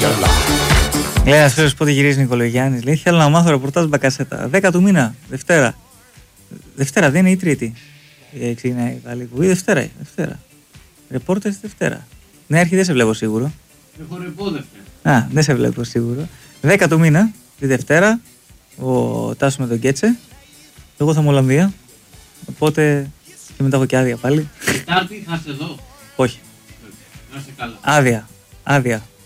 Λέει ένας φίλος πότε γυρίζει Νικολογιάννης. Λέει θέλω να μάθω ρεπορτάζ Μπακασέτα. 10 του μήνα, Δευτέρα. Δευτέρα δεν είναι η Τρίτη. Ξεκινάει η καλή κουβή. Δευτέρα. Ρεπόρτερ Δευτέρα. Ναι, αρχή δεν σε βλέπω σίγουρο. Έχω ρεπό Δευτέρα. Α, δεν σε βλέπω σίγουρο. 10 του μήνα, τη Δευτέρα, ο Τάσος με τον Κέτσε. Εγώ θα είμαι Ολλανδία. Οπότε και μετά έχω και άδεια πάλι. Τετάρτη θα σε δω. Όχι. Να είσαι καλά. Άδεια.